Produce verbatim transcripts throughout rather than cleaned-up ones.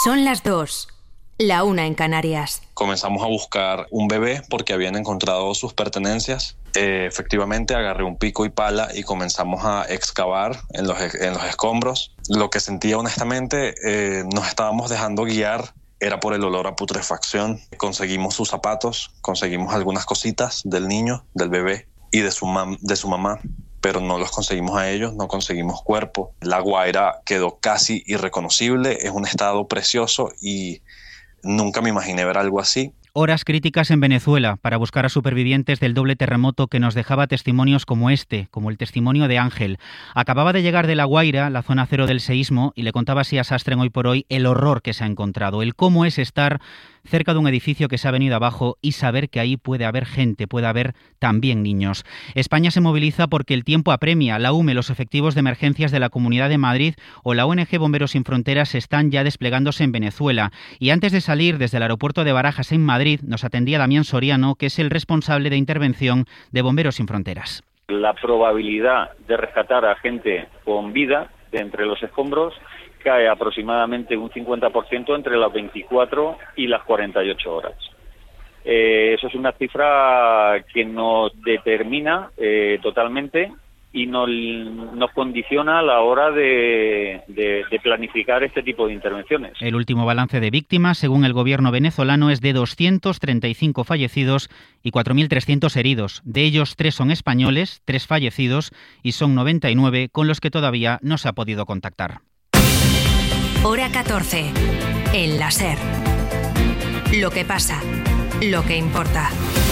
Son las dos, la una en Canarias. Comenzamos a buscar un bebé porque habían encontrado sus pertenencias. Eh, efectivamente agarré un pico y pala y comenzamos a excavar en los, en los escombros. Lo que sentía honestamente, eh, nos estábamos dejando guiar, era por el olor a putrefacción. Conseguimos sus zapatos, conseguimos algunas cositas del niño, del bebé y de su, mam- de su mamá, pero no los conseguimos a ellos, no conseguimos cuerpo. La Guaira quedó casi irreconocible, es un estado precioso y nunca me imaginé ver algo así. Horas críticas en Venezuela para buscar a supervivientes del doble terremoto que nos dejaba testimonios como este, como el testimonio de Ángel. Acababa de llegar de La Guaira, la zona cero del seísmo, y le contaba así a Sastre en Hoy por Hoy el horror que se ha encontrado, el cómo es estar cerca de un edificio que se ha venido abajo y saber que ahí puede haber gente, puede haber también niños. España se moviliza porque el tiempo apremia. La U M E, los efectivos de emergencias de la Comunidad de Madrid o la O N G Bomberos Sin Fronteras están ya desplegándose en Venezuela. Y antes de salir desde el aeropuerto de Barajas en Madrid, nos atendía Damián Soriano, que es el responsable de intervención de Bomberos Sin Fronteras. La probabilidad de rescatar a gente con vida de entre los escombros cae aproximadamente un cincuenta por ciento entre las veinticuatro y las cuarenta y ocho horas. Eh, eso es una cifra que nos determina eh, totalmente y nos, nos condiciona a la hora de, de, de planificar este tipo de intervenciones. El último balance de víctimas, según el gobierno venezolano, es de doscientos treinta y cinco fallecidos y cuatro mil trescientos heridos. De ellos, tres son españoles, tres fallecidos, y son noventa y nueve con los que todavía no se ha podido contactar. Hora catorce, en la SER. Lo que pasa, lo que importa.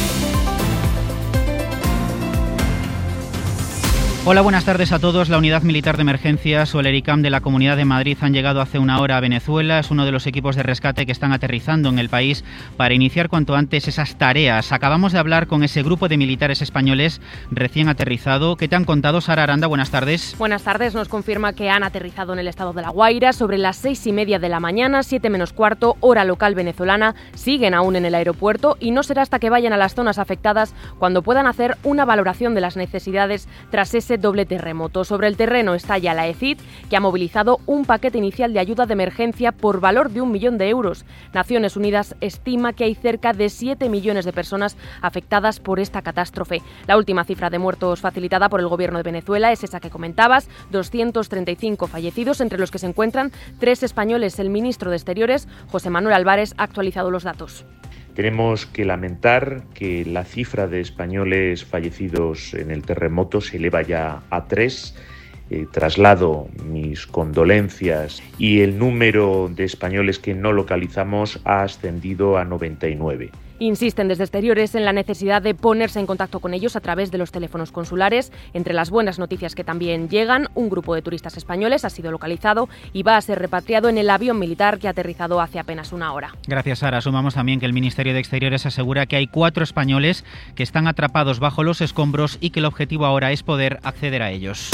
Hola, buenas tardes a todos. La Unidad Militar de Emergencias o el ERICAM de la Comunidad de Madrid han llegado hace una hora a Venezuela. Es uno de los equipos de rescate que están aterrizando en el país para iniciar cuanto antes esas tareas. Acabamos de hablar con ese grupo de militares españoles recién aterrizado. ¿Qué te han contado, Sara Aranda? Buenas tardes. Buenas tardes. Nos confirma que han aterrizado en el estado de La Guaira sobre las seis y media de la mañana, siete menos cuarto, hora local venezolana. Siguen aún en el aeropuerto y no será hasta que vayan a las zonas afectadas cuando puedan hacer una valoración de las necesidades tras ese doble terremoto. Sobre el terreno está ya la E C I D, que ha movilizado un paquete inicial de ayuda de emergencia por valor de un millón de euros. Naciones Unidas estima que hay cerca de siete millones de personas afectadas por esta catástrofe. La última cifra de muertos facilitada por el gobierno de Venezuela es esa que comentabas, doscientos treinta y cinco fallecidos, entre los que se encuentran tres españoles. El ministro de Exteriores, José Manuel Álvarez, ha actualizado los datos. Tenemos que lamentar que la cifra de españoles fallecidos en el terremoto se eleva ya a tres. Eh, traslado mis condolencias y el número de españoles que no localizamos ha ascendido a noventa y nueve. Insisten desde Exteriores en la necesidad de ponerse en contacto con ellos a través de los teléfonos consulares. Entre las buenas noticias que también llegan, un grupo de turistas españoles ha sido localizado y va a ser repatriado en el avión militar que ha aterrizado hace apenas una hora. Gracias, Sara. Sumamos también que el Ministerio de Exteriores asegura que hay cuatro españoles que están atrapados bajo los escombros y que el objetivo ahora es poder acceder a ellos.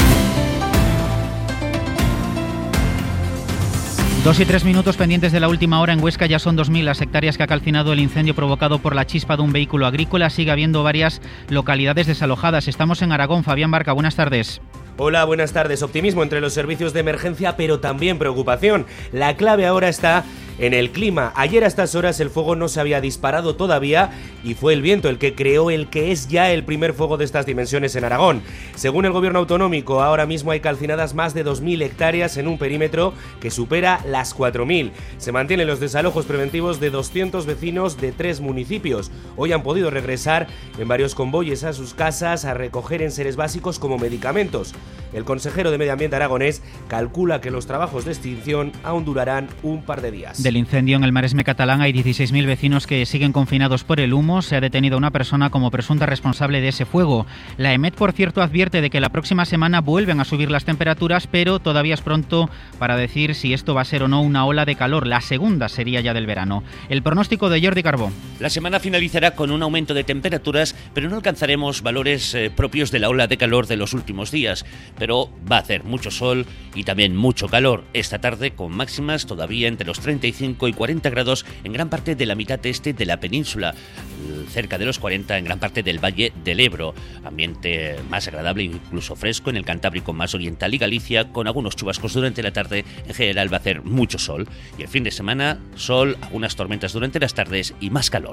Dos y tres minutos pendientes de la última hora. En Huesca ya son dos mil las hectáreas que ha calcinado el incendio provocado por la chispa de un vehículo agrícola. Sigue habiendo varias localidades desalojadas. Estamos en Aragón. Fabián Barca, buenas tardes. Hola, buenas tardes. Optimismo entre los servicios de emergencia, pero también preocupación. La clave ahora está en el clima. Ayer a estas horas el fuego no se había disparado todavía y fue el viento el que creó el que es ya el primer fuego de estas dimensiones en Aragón. Según el gobierno autonómico, ahora mismo hay calcinadas más de dos mil hectáreas en un perímetro que supera las cuatro mil. Se mantienen los desalojos preventivos de doscientos vecinos de tres municipios. Hoy han podido regresar en varios convoyes a sus casas a recoger enseres básicos como medicamentos. El consejero de Medio Ambiente aragonés calcula que los trabajos de extinción aún durarán un par de días. Del incendio en el Maresme catalán hay dieciséis mil vecinos que siguen confinados por el humo. Se ha detenido a una persona como presunta responsable de ese fuego. La EMET, por cierto, advierte de que la próxima semana vuelven a subir las temperaturas, pero todavía es pronto para decir si esto va a ser o no una ola de calor. La segunda sería ya del verano. El pronóstico de Jordi Carbó. La semana finalizará con un aumento de temperaturas, pero no alcanzaremos valores eh, propios de la ola de calor de los últimos días. Pero va a hacer mucho sol y también mucho calor esta tarde, con máximas todavía entre los treinta y cinco y cuarenta grados en gran parte de la mitad este de la península, cerca de los cuarenta en gran parte del Valle del Ebro. Ambiente más agradable, incluso fresco, en el Cantábrico más oriental y Galicia, con algunos chubascos durante la tarde. En general va a hacer mucho sol. Y el fin de semana, sol, algunas tormentas durante las tardes y más calor.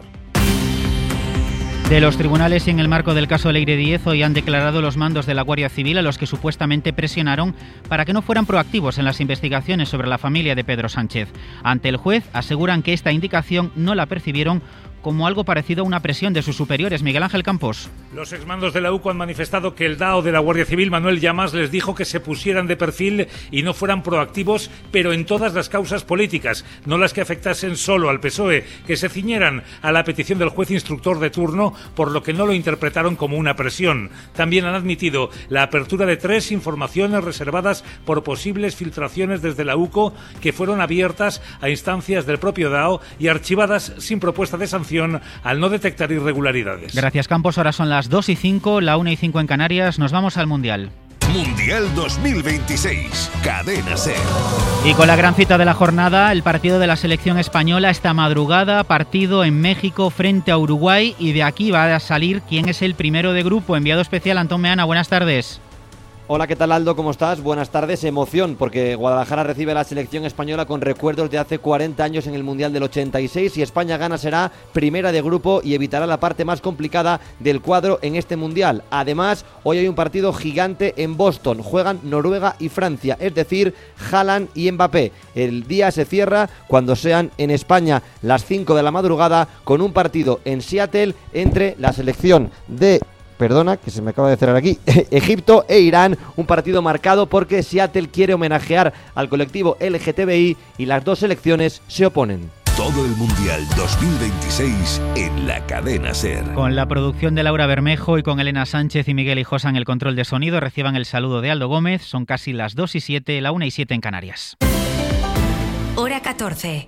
De los tribunales y en el marco del caso Leire Díez, hoy han declarado los mandos de la Guardia Civil a los que supuestamente presionaron para que no fueran proactivos en las investigaciones sobre la familia de Pedro Sánchez. Ante el juez aseguran que esta indicación no la percibieron como algo parecido a una presión de sus superiores. Miguel Ángel Campos. Los exmandos de la U C O han manifestado que el D A O de la Guardia Civil, Manuel Llamas, les dijo que se pusieran de perfil y no fueran proactivos, pero en todas las causas políticas, no las que afectasen solo al P S O E, que se ciñeran a la petición del juez instructor de turno, por lo que no lo interpretaron como una presión. También han admitido la apertura de tres informaciones reservadas por posibles filtraciones desde la U C O, que fueron abiertas a instancias del propio D A O y archivadas sin propuesta de sanción al no detectar irregularidades. Gracias, Campos. Ahora son las dos y cinco, la una y cinco en Canarias. Nos vamos al Mundial. Mundial dos mil veintiséis, Cadena SER. Y con la gran cita de la jornada, el partido de la selección española esta madrugada, partido en México frente a Uruguay, y de aquí va a salir quién es el primero de grupo. Enviado especial Antón Meana, buenas tardes. Hola, ¿qué tal, Aldo? ¿Cómo estás? Buenas tardes. Emoción, porque Guadalajara recibe a la selección española con recuerdos de hace cuarenta años en el Mundial del ochenta y seis. Si España gana, será primera de grupo y evitará la parte más complicada del cuadro en este Mundial. Además, hoy hay un partido gigante en Boston. Juegan Noruega y Francia, es decir, Haaland y Mbappé. El día se cierra cuando sean en España las cinco de la madrugada, con un partido en Seattle entre la selección de... Perdona, que se me acaba de cerrar aquí. Egipto e Irán, un partido marcado porque Seattle quiere homenajear al colectivo L G T B I y las dos selecciones se oponen. Todo el Mundial dos mil veintiséis en la Cadena SER. Con la producción de Laura Bermejo y con Elena Sánchez y Miguel Hijosa en el control de sonido, reciban el saludo de Aldo Gómez. Son casi las dos y siete, la una y siete en Canarias. Hora catorce.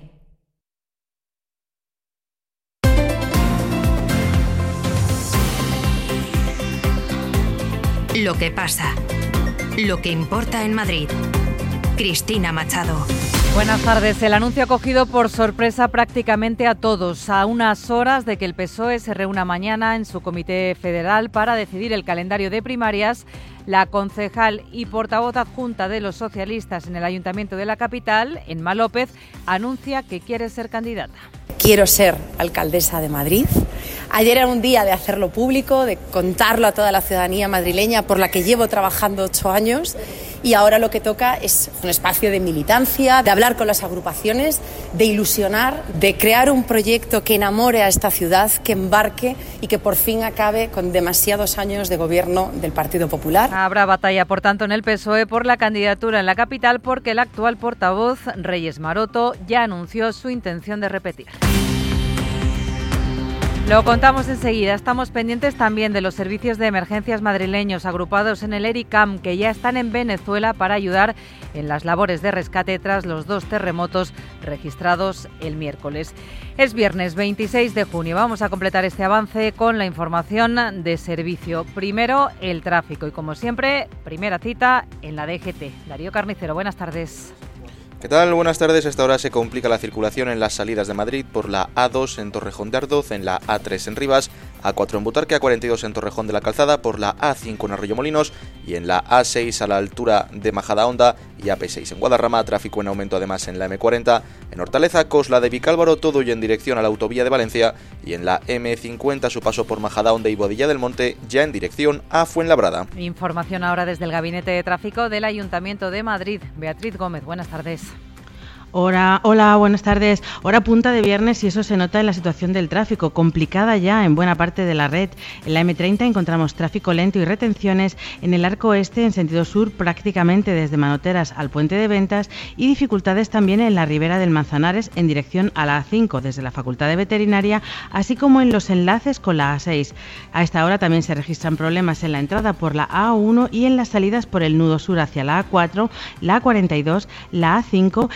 Lo que pasa, lo que importa en Madrid. Cristina Machado. Buenas tardes. El anuncio ha cogido por sorpresa prácticamente a todos, a unas horas de que el P S O E se reúna mañana en su comité federal para decidir el calendario de primarias. La concejal y portavoz adjunta de los socialistas en el Ayuntamiento de la capital, Emma López, anuncia que quiere ser candidata. Quiero ser alcaldesa de Madrid. Ayer era un día de hacerlo público, de contarlo a toda la ciudadanía madrileña por la que llevo trabajando ocho años, y ahora lo que toca es un espacio de militancia, de hablar con las agrupaciones, de ilusionar, de crear un proyecto que enamore a esta ciudad, que embarque y que por fin acabe con demasiados años de gobierno del Partido Popular. Habrá batalla, por tanto, en el P S O E por la candidatura en la capital, porque el actual portavoz, Reyes Maroto, ya anunció su intención de repetir. Lo contamos enseguida. Estamos pendientes también de los servicios de emergencias madrileños agrupados en el ERICAM, que ya están en Venezuela para ayudar en las labores de rescate tras los dos terremotos registrados el miércoles. Es viernes veintiséis de junio. Vamos a completar este avance con la información de servicio. Primero, el tráfico y, como siempre, primera cita en la D G T. Darío Carnicero, buenas tardes. ¿Qué tal? Buenas tardes. A esta hora se complica la circulación en las salidas de Madrid por la A dos en Torrejón de Ardoz, en la A tres en Rivas, A cuatro en Butarque, A cuarenta y dos en Torrejón de la Calzada, por la A cinco en Arroyomolinos y en la A seis a la altura de Majadahonda y A P seis en Guadarrama. Tráfico en aumento además en la M cuarenta, en Hortaleza, Cosla de Vicálvaro, todo y en dirección a la autovía de Valencia, y en la M cincuenta su paso por Majadahonda y Boadilla del Monte, ya en dirección a Fuenlabrada. Información ahora desde el Gabinete de Tráfico del Ayuntamiento de Madrid. Beatriz Gómez, buenas tardes. Hola, hola, buenas tardes. Hora punta de viernes y eso se nota en la situación del tráfico, complicada ya en buena parte de la red. En la M treinta encontramos tráfico lento y retenciones en el arco oeste en sentido sur, prácticamente desde Manoteras al Puente de Ventas, y dificultades también en la ribera del Manzanares en dirección a la A cinco desde la Facultad de Veterinaria, así como en los enlaces con la A seis. A esta hora también se registran problemas en la entrada por la A uno y en las salidas por el nudo sur hacia la A cuatro, la A cuarenta y dos, la A cinco y por la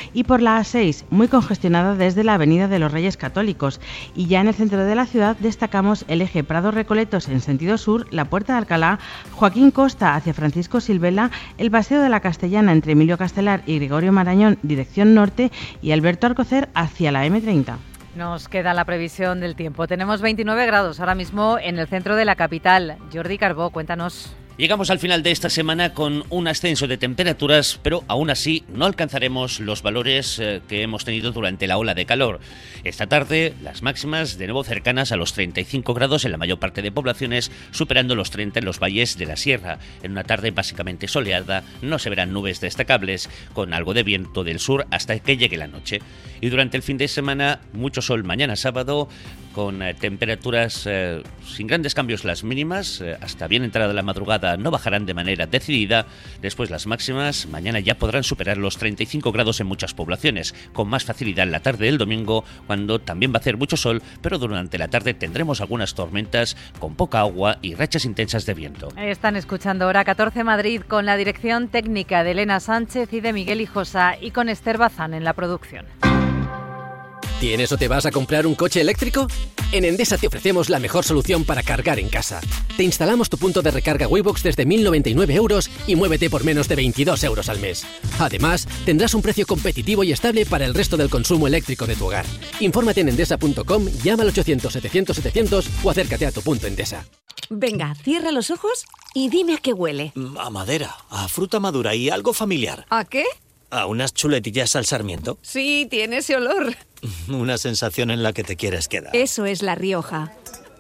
la A seis, muy congestionada desde la Avenida de los Reyes Católicos. Y ya en el centro de la ciudad destacamos el eje Prado-Recoletos en sentido sur, la Puerta de Alcalá, Joaquín Costa hacia Francisco Silvela, el Paseo de la Castellana entre Emilio Castelar y Gregorio Marañón, dirección norte, y Alberto Alcocer hacia la eme treinta. Nos queda la previsión del tiempo. Tenemos veintinueve grados ahora mismo en el centro de la capital. Jordi Carbó, cuéntanos. Llegamos al final de esta semana con un ascenso de temperaturas, pero aún así no alcanzaremos los valores eh, que hemos tenido durante la ola de calor. Esta tarde, las máximas de nuevo cercanas a los treinta y cinco grados en la mayor parte de poblaciones, superando los treinta en los valles de la sierra. En una tarde básicamente soleada, no se verán nubes destacables, con algo de viento del sur hasta que llegue la noche. Y durante el fin de semana, mucho sol mañana sábado, con eh, temperaturas eh, sin grandes cambios las mínimas, eh, hasta bien entrada la madrugada no bajarán de manera decidida. Después las máximas mañana ya podrán superar los treinta y cinco grados en muchas poblaciones, con más facilidad en la tarde del domingo, cuando también va a hacer mucho sol, pero durante la tarde tendremos algunas tormentas con poca agua y rachas intensas de viento. Están escuchando Hora catorce Madrid con la dirección técnica de Elena Sánchez y de Miguel Hijosa y con Esther Bazán en la producción. ¿Tienes o te vas a comprar un coche eléctrico? En Endesa te ofrecemos la mejor solución para cargar en casa. Te instalamos tu punto de recarga Waybox desde mil noventa y nueve euros y muévete por menos de veintidós euros al mes. Además, tendrás un precio competitivo y estable para el resto del consumo eléctrico de tu hogar. Infórmate en endesa punto com, llama al ochocientos setecientos setecientos o acércate a tu punto Endesa. Venga, cierra los ojos y dime a qué huele. A madera, a fruta madura y algo familiar. ¿A qué? ¿A unas chuletillas al sarmiento? Sí, tiene ese olor. Una sensación en la que te quieres quedar. Eso es La Rioja.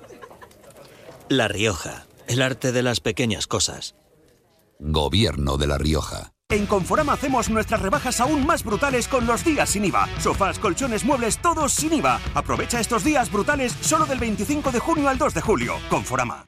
La Rioja, el arte de las pequeñas cosas. Gobierno de La Rioja. En Conforama hacemos nuestras rebajas aún más brutales con los días sin I V A. Sofás, colchones, muebles, todos sin I V A. Aprovecha estos días brutales solo del veinticinco de junio al dos de julio. Conforama.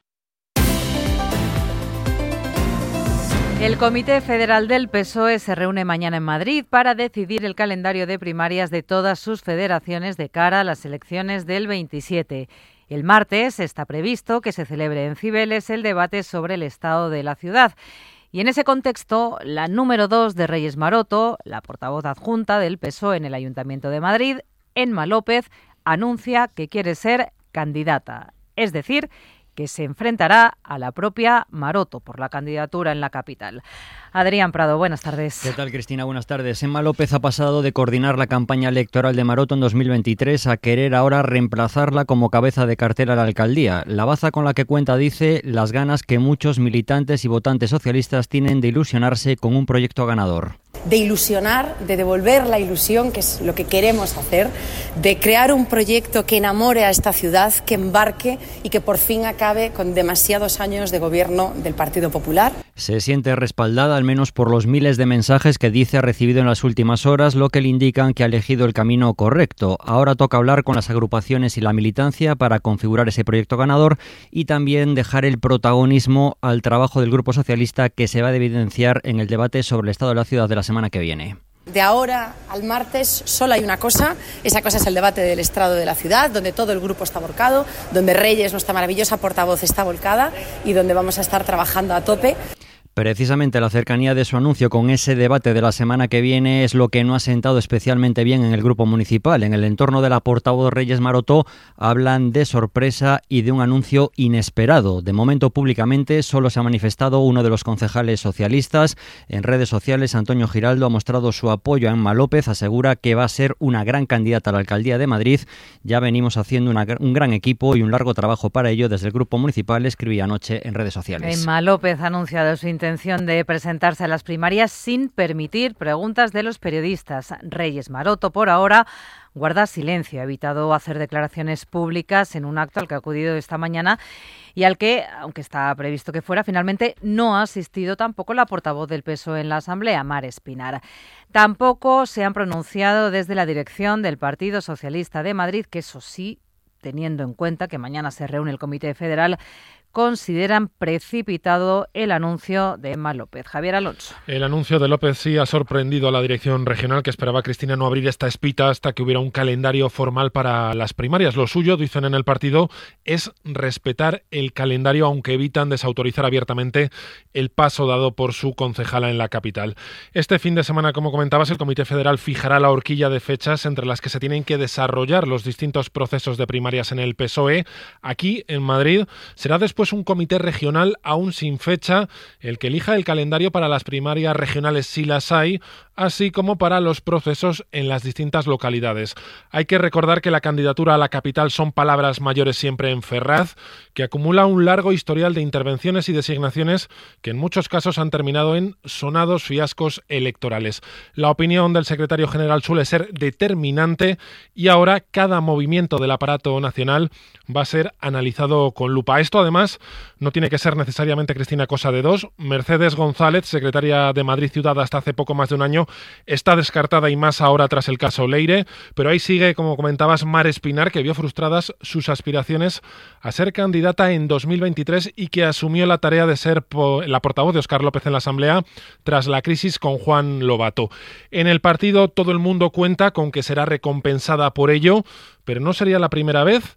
El Comité Federal del P S O E se reúne mañana en Madrid para decidir el calendario de primarias de todas sus federaciones de cara a las elecciones del veintisiete. El martes está previsto que se celebre en Cibeles el debate sobre el estado de la ciudad. Y en ese contexto, la número dos de Reyes Maroto, la portavoz adjunta del P S O E en el Ayuntamiento de Madrid, Emma López, anuncia que quiere ser candidata. Es decir, que se enfrentará a la propia Maroto por la candidatura en la capital. Adrián Prado, buenas tardes. ¿Qué tal, Cristina? Buenas tardes. Emma López ha pasado de coordinar la campaña electoral de Maroto en dos mil veintitrés a querer ahora reemplazarla como cabeza de cartera a la alcaldía. La baza con la que cuenta dice las ganas que muchos militantes y votantes socialistas tienen de ilusionarse con un proyecto ganador. De ilusionar, de devolver la ilusión, que es lo que queremos hacer, de crear un proyecto que enamore a esta ciudad, que embarque y que por fin acabe con demasiados años de gobierno del Partido Popular. Se siente respaldada al menos por los miles de mensajes que dice ha recibido en las últimas horas, lo que le indican que ha elegido el camino correcto. Ahora toca hablar con las agrupaciones y la militancia para configurar ese proyecto ganador y también dejar el protagonismo al trabajo del Grupo Socialista, que se va a evidenciar en el debate sobre el estado de la ciudad de la semana que viene. De ahora al martes solo hay una cosa, esa cosa es el debate del estado de la ciudad, donde todo el grupo está volcado, donde Reyes, nuestra maravillosa portavoz, está volcada y donde vamos a estar trabajando a tope. Precisamente la cercanía de su anuncio con ese debate de la semana que viene es lo que no ha sentado especialmente bien en el grupo municipal. En el entorno de la portavoz Reyes Maroto hablan de sorpresa y de un anuncio inesperado. De momento, públicamente, solo se ha manifestado uno de los concejales socialistas. En redes sociales, Antonio Giraldo ha mostrado su apoyo a Emma López, asegura que va a ser una gran candidata a la alcaldía de Madrid. Ya venimos haciendo una, un gran equipo y un largo trabajo para ello desde el grupo municipal, escribía anoche en redes sociales. Emma López ha anunciado su intención de presentarse a las primarias sin permitir preguntas de los periodistas. Reyes Maroto, por ahora, guarda silencio. Ha evitado hacer declaraciones públicas en un acto al que ha acudido esta mañana y al que, aunque está previsto que fuera, finalmente no ha asistido tampoco la portavoz del P S O E en la Asamblea, Mar Espinar. Tampoco se han pronunciado desde la dirección del Partido Socialista de Madrid, que eso sí, teniendo en cuenta que mañana se reúne el Comité Federal, consideran precipitado el anuncio de Emma López. Javier Alonso. El anuncio de López sí ha sorprendido a la dirección regional, que esperaba, Cristina, no abrir esta espita hasta que hubiera un calendario formal para las primarias. Lo suyo, dicen en el partido, es respetar el calendario, aunque evitan desautorizar abiertamente el paso dado por su concejala en la capital. Este fin de semana, como comentabas, el Comité Federal fijará la horquilla de fechas entre las que se tienen que desarrollar los distintos procesos de primarias en el P S O E. Aquí, en Madrid, será después un comité regional aún sin fecha el que elija el calendario para las primarias regionales, si las hay, así como para los procesos en las distintas localidades. Hay que recordar que la candidatura a la capital son palabras mayores siempre en Ferraz, que acumula un largo historial de intervenciones y designaciones que en muchos casos han terminado en sonados fiascos electorales. La opinión del secretario general suele ser determinante y ahora cada movimiento del aparato nacional va a ser analizado con lupa. Esto, además, no tiene que ser necesariamente, Cristina, cosa de dos. Mercedes González, secretaria de Madrid Ciudad hasta hace poco más de un año, está descartada, y más ahora tras el caso Leire, pero ahí sigue, como comentabas, Mar Espinar, que vio frustradas sus aspiraciones a ser candidata en dos mil veintitrés y que asumió la tarea de ser po- la portavoz de Óscar López en la Asamblea tras la crisis con Juan Lobato. En el partido todo el mundo cuenta con que será recompensada por ello, pero no sería la primera vez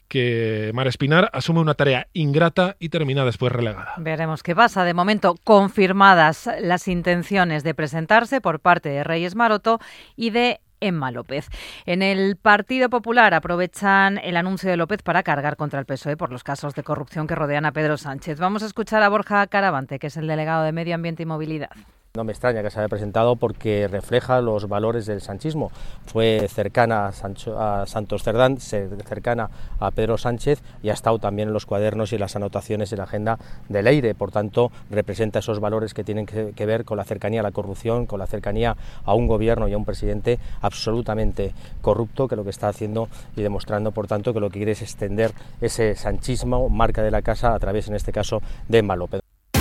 que Mar Espinar asume una tarea ingrata y termina después relegada. Veremos qué pasa. De momento, confirmadas las intenciones de presentarse por parte de Reyes Maroto y de Emma López. En el Partido Popular aprovechan el anuncio de López para cargar contra el P S O E por los casos de corrupción que rodean a Pedro Sánchez. Vamos a escuchar a Borja Caravante, que es el delegado de Medio Ambiente y Movilidad. No me extraña que se haya presentado porque refleja los valores del sanchismo. Fue cercana a, Sancho, a Santos Cerdán, cercana a Pedro Sánchez y ha estado también en los cuadernos y en las anotaciones en la agenda de Leire. Por tanto, representa esos valores que tienen que, que ver con la cercanía a la corrupción, con la cercanía a un gobierno y a un presidente absolutamente corrupto, que lo que está haciendo y demostrando, por tanto, que lo que quiere es extender ese sanchismo, marca de la casa, a través, en este caso, de Emma López.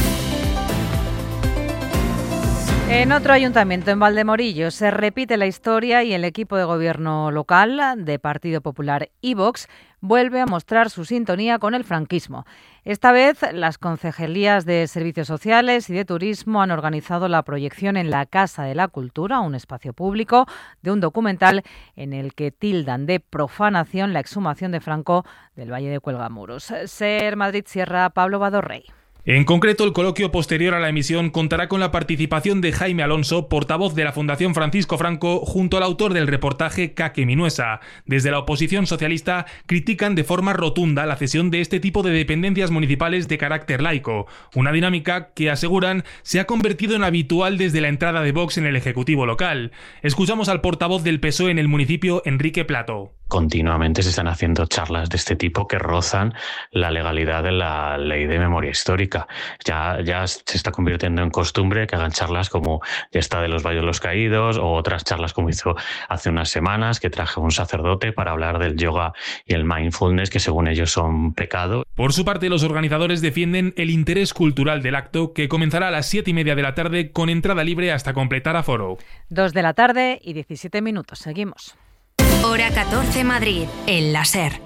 En otro ayuntamiento, en Valdemorillo, se repite la historia y el equipo de gobierno local de Partido Popular y Vox vuelve a mostrar su sintonía con el franquismo. Esta vez, las concejalías de Servicios Sociales y de Turismo han organizado la proyección en la Casa de la Cultura, un espacio público, de un documental en el que tildan de profanación la exhumación de Franco del Valle de Cuelgamuros. Ser Madrid Sierra, Pablo Badorrey. En concreto, el coloquio posterior a la emisión contará con la participación de Jaime Alonso, portavoz de la Fundación Francisco Franco, junto al autor del reportaje Caque Minuesa. Desde la oposición socialista critican de forma rotunda la cesión de este tipo de dependencias municipales de carácter laico, una dinámica que, aseguran, se ha convertido en habitual desde la entrada de Vox en el Ejecutivo local. Escuchamos al portavoz del P S O E en el municipio, Enrique Plato. Continuamente se están haciendo charlas de este tipo que rozan la legalidad de la ley de memoria histórica. Ya, ya se está convirtiendo en costumbre que hagan charlas como esta de los Valles de los Caídos, o otras charlas como hizo hace unas semanas, que traje un sacerdote para hablar del yoga y el mindfulness, que según ellos son pecado. Por su parte, los organizadores defienden el interés cultural del acto, que comenzará a las siete y media de la tarde con entrada libre hasta completar aforo. Dos de la tarde y diecisiete minutos. Seguimos. Hora catorce Madrid, en la SER.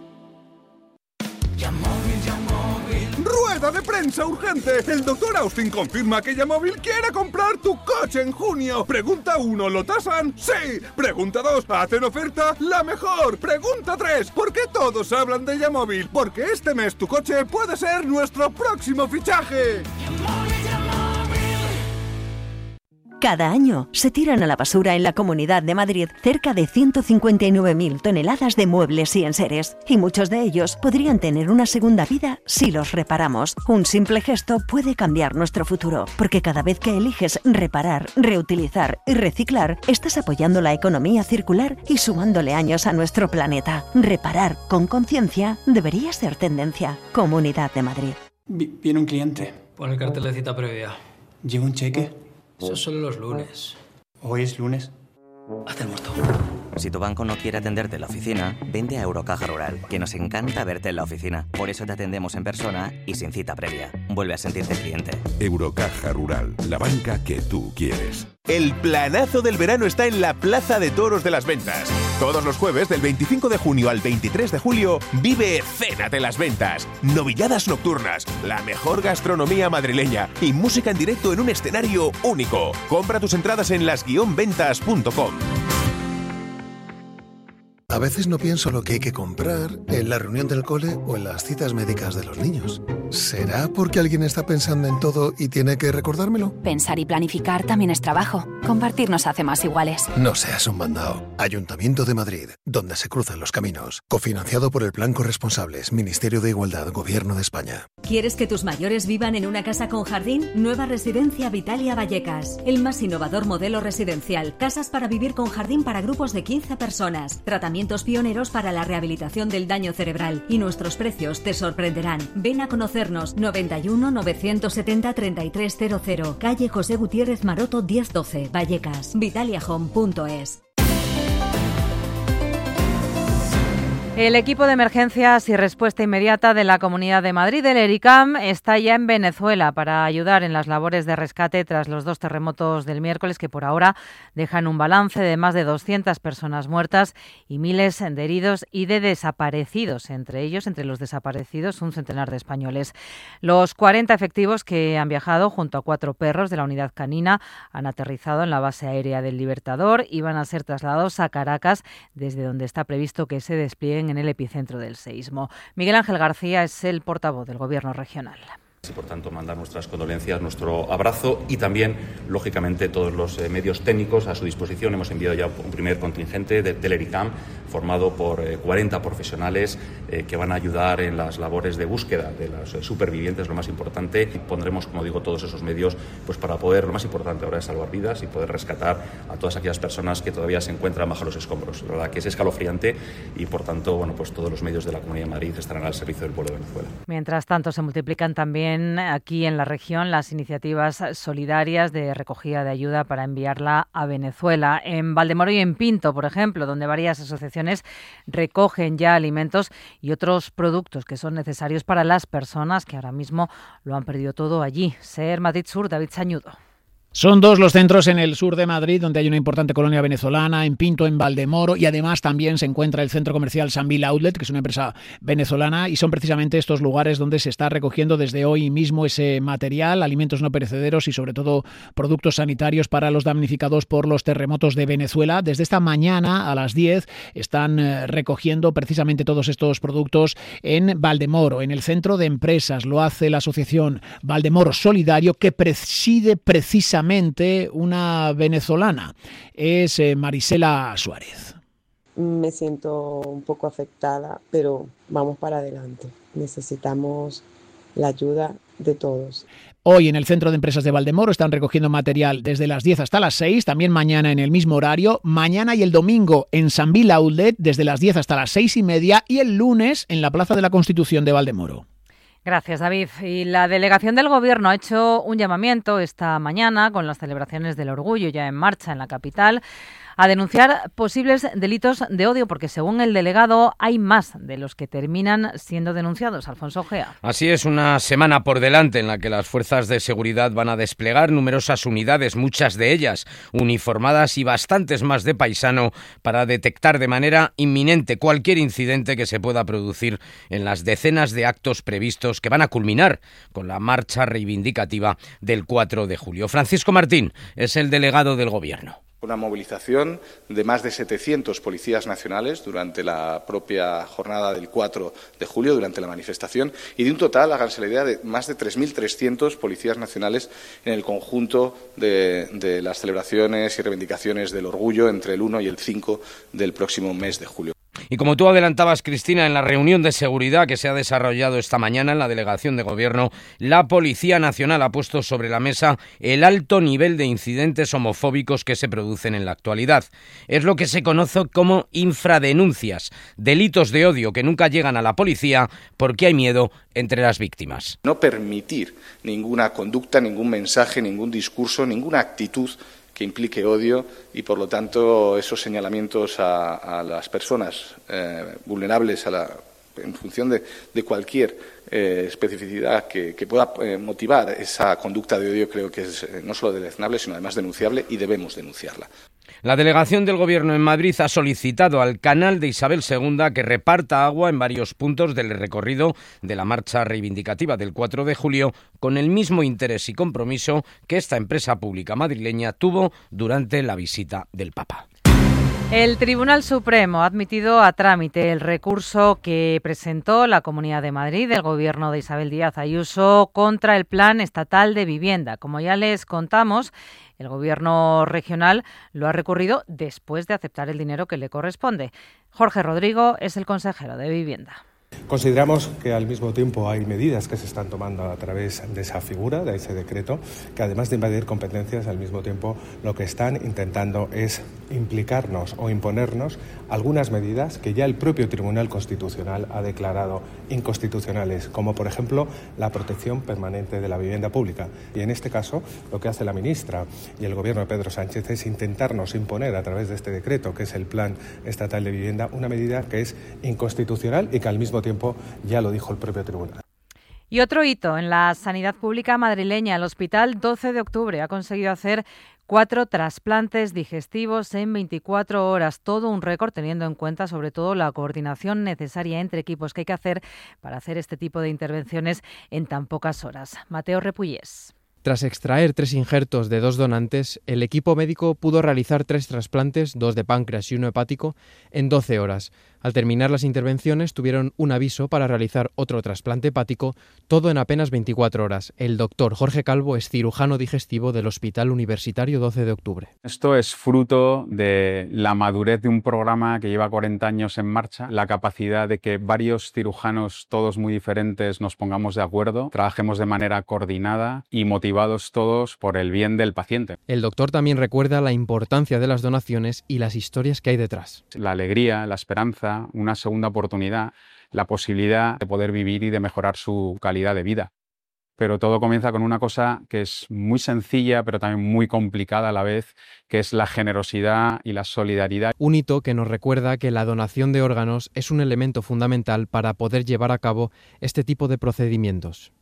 ¡Rueda de prensa urgente! El doctor Austin confirma que Yamóvil quiere comprar tu coche en junio. Pregunta uno, ¿lo tasan? ¡Sí! Pregunta dos, ¿hacen oferta? ¡La mejor! Pregunta tres, ¿por qué todos hablan de Yamóvil? Porque este mes tu coche puede ser nuestro próximo fichaje. Cada año se tiran a la basura en la Comunidad de Madrid cerca de ciento cincuenta y nueve mil toneladas de muebles y enseres, y muchos de ellos podrían tener una segunda vida si los reparamos. Un simple gesto puede cambiar nuestro futuro, porque cada vez que eliges reparar, reutilizar y reciclar, estás apoyando la economía circular y sumándole años a nuestro planeta. Reparar con conciencia debería ser tendencia. Comunidad de Madrid. Viene un cliente. Pon el cartel de cita previa. ¿Lleva un cheque? Eso solo los lunes. ¿Hoy es lunes? Haz el muerto. Si tu banco no quiere atenderte en la oficina, vente a Eurocaja Rural, que nos encanta verte en la oficina. Por eso te atendemos en persona y sin cita previa. Vuelve a sentirte cliente. Eurocaja Rural, la banca que tú quieres. El planazo del verano está en la Plaza de Toros de las Ventas. Todos los jueves, del veinticinco de junio al veintitrés de julio, vive Cena de las Ventas. Novilladas nocturnas, la mejor gastronomía madrileña y música en directo en un escenario único. Compra tus entradas en las guion ventas punto com. A veces no pienso lo que hay que comprar en la reunión del cole o en las citas médicas de los niños. ¿Será porque alguien está pensando en todo y tiene que recordármelo? Pensar y planificar también es trabajo. Compartir nos hace más iguales. No seas un mandao. Ayuntamiento de Madrid, donde se cruzan los caminos. Cofinanciado por el Plan Corresponsables, Ministerio de Igualdad, Gobierno de España. ¿Quieres que tus mayores vivan en una casa con jardín? Nueva Residencia Vitalia Vallecas. El más innovador modelo residencial. Casas para vivir con jardín para grupos de quince personas. Tratamientos pioneros para la rehabilitación del daño cerebral. Y nuestros precios te sorprenderán. Ven a conocernos. noventa y uno, novecientos setenta, treinta y tres cero cero. Calle José Gutiérrez Maroto diez doce. Vallecas. Vitalia Home punto es. El equipo de emergencias y respuesta inmediata de la Comunidad de Madrid, el ERICAM, está ya en Venezuela para ayudar en las labores de rescate tras los dos terremotos del miércoles que por ahora dejan un balance de más de doscientas personas muertas y miles de heridos y de desaparecidos, entre ellos, entre los desaparecidos, un centenar de españoles. Los cuarenta efectivos que han viajado junto a cuatro perros de la unidad canina han aterrizado en la base aérea del Libertador y van a ser trasladados a Caracas, desde donde está previsto que se desplieguen en el epicentro del seísmo. Miguel Ángel García es el portavoz del Gobierno regional. Y por tanto mandar nuestras condolencias, nuestro abrazo y también, lógicamente, todos los eh, medios técnicos a su disposición. Hemos enviado ya un primer contingente de, del ERICAM formado por eh, cuarenta profesionales eh, que van a ayudar en las labores de búsqueda de los eh, supervivientes, lo más importante. Y pondremos, como digo, todos esos medios pues para poder, lo más importante ahora es salvar vidas y poder rescatar a todas aquellas personas que todavía se encuentran bajo los escombros. La verdad que es escalofriante y, por tanto, bueno, pues todos los medios de la Comunidad de Madrid estarán al servicio del pueblo de Venezuela. Mientras tanto, se multiplican también aquí en la región las iniciativas solidarias de recogida de ayuda para enviarla a Venezuela. En Valdemoro y en Pinto, por ejemplo, donde varias asociaciones recogen ya alimentos y otros productos que son necesarios para las personas que ahora mismo lo han perdido todo allí. Ser Madrid Sur, David Sañudo. Son dos los centros en el sur de Madrid donde hay una importante colonia venezolana, en Pinto, en Valdemoro, y además también se encuentra el centro comercial Sanville Outlet, que es una empresa venezolana, y son precisamente estos lugares donde se está recogiendo desde hoy mismo ese material, alimentos no perecederos y sobre todo productos sanitarios para los damnificados por los terremotos de Venezuela. Desde esta mañana a las diez están recogiendo precisamente todos estos productos en Valdemoro, en el centro de empresas. Lo hace la asociación Valdemoro Solidario, que preside precisamente una venezolana, es eh, Marisela Suárez. Me siento un poco afectada, pero vamos para adelante. Necesitamos la ayuda de todos. Hoy en el Centro de Empresas de Valdemoro están recogiendo material desde las diez hasta las seis, también mañana en el mismo horario, mañana y el domingo en Sanville Outlet desde las diez hasta las seis y media y el lunes en la Plaza de la Constitución de Valdemoro. Gracias, David. Y la delegación del Gobierno ha hecho un llamamiento esta mañana, con las celebraciones del orgullo ya en marcha en la capital, a denunciar posibles delitos de odio, porque según el delegado hay más de los que terminan siendo denunciados. Alfonso Gea. Así es, una semana por delante en la que las fuerzas de seguridad van a desplegar numerosas unidades, muchas de ellas uniformadas y bastantes más de paisano, para detectar de manera inminente cualquier incidente que se pueda producir en las decenas de actos previstos que van a culminar con la marcha reivindicativa del cuatro de julio. Francisco Martín es el delegado del Gobierno. Una movilización de más de setecientos policías nacionales durante la propia jornada del cuatro de julio, durante la manifestación, y de un total, háganse la idea, de más de tres mil trescientos policías nacionales en el conjunto de, de las celebraciones y reivindicaciones del orgullo entre el uno y el cinco del próximo mes de julio. Y como tú adelantabas, Cristina, en la reunión de seguridad que se ha desarrollado esta mañana en la delegación de Gobierno, la Policía Nacional ha puesto sobre la mesa el alto nivel de incidentes homofóbicos que se producen en la actualidad. Es lo que se conoce como infradenuncias, delitos de odio que nunca llegan a la policía porque hay miedo entre las víctimas. No permitir ninguna conducta, ningún mensaje, ningún discurso, ninguna actitud que implique odio y, por lo tanto, esos señalamientos a, a las personas eh, vulnerables a la, en función de, de cualquier eh, especificidad que, que pueda eh, motivar esa conducta de odio, creo que es eh, no solo deleznable, sino además denunciable, y debemos denunciarla. La delegación del Gobierno en Madrid ha solicitado al Canal de Isabel segunda que reparta agua en varios puntos del recorrido de la marcha reivindicativa del cuatro de julio, con el mismo interés y compromiso que esta empresa pública madrileña tuvo durante la visita del Papa. El Tribunal Supremo ha admitido a trámite el recurso que presentó la Comunidad de Madrid del Gobierno de Isabel Díaz Ayuso contra el Plan Estatal de Vivienda. Como ya les contamos, el Gobierno regional lo ha recurrido después de aceptar el dinero que le corresponde. Jorge Rodrigo es el consejero de Vivienda. Consideramos que al mismo tiempo hay medidas que se están tomando a través de esa figura, de ese decreto, que además de invadir competencias, al mismo tiempo lo que están intentando es implicarnos o imponernos algunas medidas que ya el propio Tribunal Constitucional ha declarado inconstitucionales, como por ejemplo la protección permanente de la vivienda pública. Y en este caso, lo que hace la ministra y el Gobierno de Pedro Sánchez es intentarnos imponer a través de este decreto, que es el Plan Estatal de Vivienda, una medida que es inconstitucional y que al mismo tiempo ya lo dijo el propio tribunal. Y otro hito en la sanidad pública madrileña. El Hospital doce de octubre ha conseguido hacer cuatro trasplantes digestivos en veinticuatro horas. Todo un récord, teniendo en cuenta sobre todo la coordinación necesaria entre equipos que hay que hacer para hacer este tipo de intervenciones en tan pocas horas. Mateo Repullés. Tras extraer tres injertos de dos donantes, el equipo médico pudo realizar tres trasplantes, dos de páncreas y uno hepático, en doce horas. Al terminar las intervenciones tuvieron un aviso para realizar otro trasplante hepático, todo en apenas veinticuatro horas. El doctor Jorge Calvo es cirujano digestivo del Hospital Universitario doce de octubre. Esto es fruto de la madurez de un programa que lleva cuarenta años en marcha, la capacidad de que varios cirujanos, todos muy diferentes, nos pongamos de acuerdo, trabajemos de manera coordinada y motivados todos por el bien del paciente. El doctor también recuerda la importancia de las donaciones y las historias que hay detrás. La alegría, la esperanza, una segunda oportunidad, la posibilidad de poder vivir y de mejorar su calidad de vida. Pero todo comienza con una cosa que es muy sencilla, pero también muy complicada a la vez, que es la generosidad y la solidaridad. Un hito que nos recuerda que la donación de órganos es un elemento fundamental para poder llevar a cabo este tipo de procedimientos.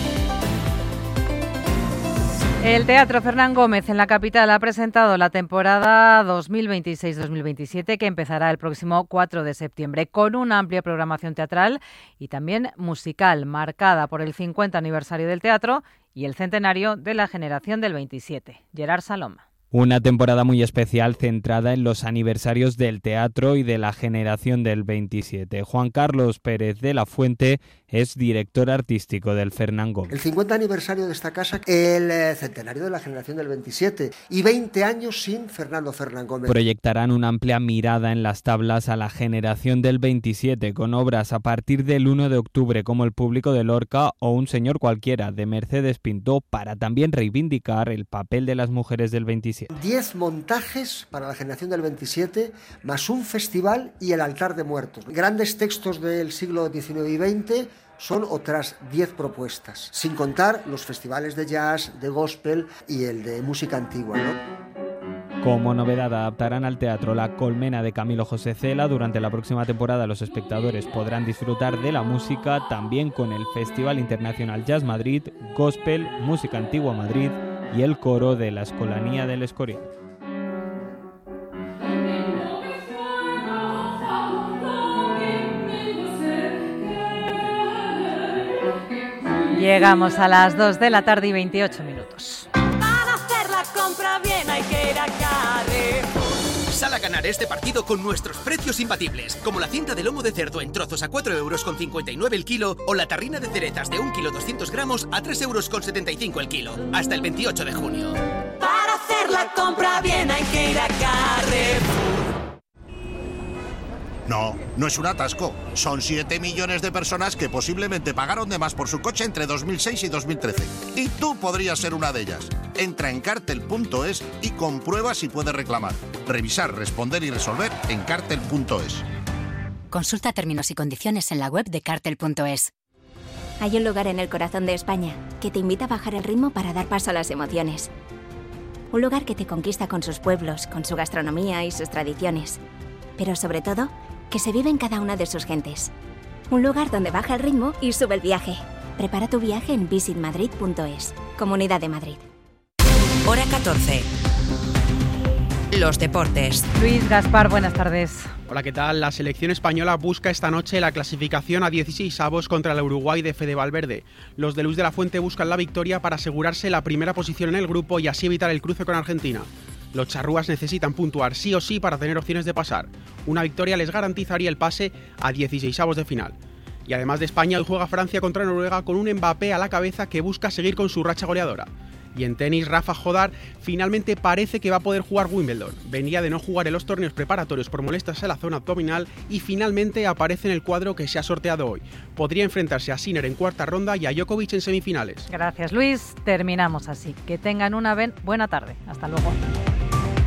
El Teatro Fernán Gómez en la capital ha presentado la temporada dos mil veintiséis dos mil veintisiete, que empezará el próximo cuatro de septiembre, con una amplia programación teatral y también musical, marcada por el cincuenta aniversario del teatro y el centenario de la generación del veintisiete. Gerard Saloma. Una temporada muy especial centrada en los aniversarios del teatro y de la generación del veintisiete. Juan Carlos Pérez de la Fuente es director artístico del Fernán Gómez. El cincuenta aniversario de esta casa, el eh, centenario de la generación del veintisiete y veinte años sin Fernando Fernán Gómez. Proyectarán una amplia mirada en las tablas a la generación del veintisiete, con obras a partir del uno de octubre como El público de Lorca o Un señor cualquiera de Mercedes Pintó, para también reivindicar el papel de las mujeres del veintisiete. Diez montajes para la generación del veintisiete, más un festival y el altar de muertos. Grandes textos del siglo diecinueve y veinte son otras diez propuestas, sin contar los festivales de jazz, de gospel y el de música antigua, ¿no? Como novedad, adaptarán al teatro La colmena de Camilo José Cela. Durante la próxima temporada los espectadores podrán disfrutar de la música, también con el Festival Internacional Jazz Madrid, Gospel, Música Antigua Madrid y el coro de la Escolanía del Escorial. Llegamos a las dos de la tarde y veintiocho minutos. Para hacer la compra bien hay que ir a Carrefour. Sal a ganar este partido con nuestros precios imbatibles, como la cinta de lomo de cerdo en trozos a cuatro euros con cincuenta y nueve el kilo o la tarrina de cerezas de un kilo doscientos gramos a tres euros con setenta y cinco el kilo. Hasta el veintiocho de junio. Para hacer la compra bien hay que ir a Carrefour. No, no es un atasco. Son siete millones de personas que posiblemente pagaron de más por su coche entre dos mil seis y dos mil trece. Y tú podrías ser una de ellas. Entra en cartel punto es y comprueba si puedes reclamar. Revisar, responder y resolver en cartel punto es. Consulta términos y condiciones en la web de cartel punto es. Hay un lugar en el corazón de España que te invita a bajar el ritmo para dar paso a las emociones. Un lugar que te conquista con sus pueblos, con su gastronomía y sus tradiciones. Pero sobre todo, que se vive en cada una de sus gentes. Un lugar donde baja el ritmo y sube el viaje. Prepara tu viaje en visit madrid punto es. Comunidad de Madrid. Hora catorce. Los deportes. Luis Gaspar, buenas tardes. Hola, ¿qué tal? La selección española busca esta noche la clasificación a dieciseisavos contra el Uruguay de Fede Valverde. Los de Luis de la Fuente buscan la victoria para asegurarse la primera posición en el grupo y así evitar el cruce con Argentina. Los charrúas necesitan puntuar sí o sí para tener opciones de pasar. Una victoria les garantizaría el pase a dieciseisavos de final. Y además de España, hoy juega Francia contra Noruega con un Mbappé a la cabeza que busca seguir con su racha goleadora. Y en tenis, Rafa Jodar finalmente parece que va a poder jugar Wimbledon. Venía de no jugar en los torneos preparatorios por molestias en la zona abdominal y finalmente aparece en el cuadro que se ha sorteado hoy. Podría enfrentarse a Sinner en cuarta ronda y a Djokovic en semifinales. Gracias, Luis. Terminamos así. Que tengan una buena tarde. Hasta luego.